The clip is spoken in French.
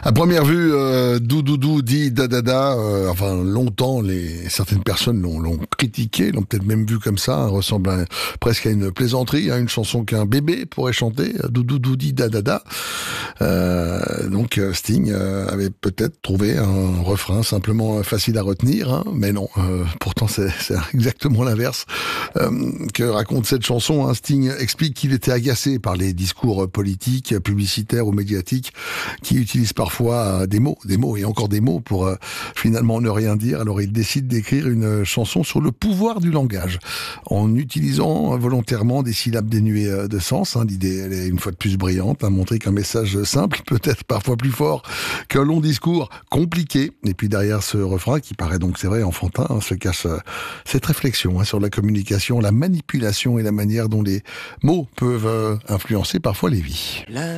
À première vue, doudoudou dit dadada. Enfin, longtemps, certaines personnes l'ont critiqué, l'ont peut-être même vu comme ça. Ressemble presque à une plaisanterie, à une chanson qu'un bébé pourrait chanter. Doudoudou dit dadada. Donc Sting avait peut-être trouvé un refrain simplement facile à retenir, hein, mais non. Pourtant, c'est exactement l'inverse que raconte cette chanson. Hein. Sting explique qu'il était agacé par les discours politiques, publicitaires ou médiatiques qui utilisent parfois des mots et encore des mots pour finalement ne rien dire. Alors il décide d'écrire une chanson sur le pouvoir du langage en utilisant volontairement des syllabes dénuées de sens. Hein. L'idée, elle est une fois de plus brillante, à montrer qu'un message simple peut être parfois plus fort qu'un long discours compliqué. Et puis derrière ce refrain, qui paraît donc, c'est vrai, enfantin, se cache cette réflexion sur la communication, la manipulation et la manière dont les mots peuvent influencer parfois les vies.